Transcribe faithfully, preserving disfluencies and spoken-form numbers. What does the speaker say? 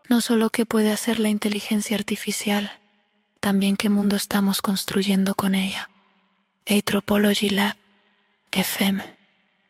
No solo qué puede hacer la inteligencia artificial, también qué mundo estamos construyendo con ella. Anthropology Lab, F M.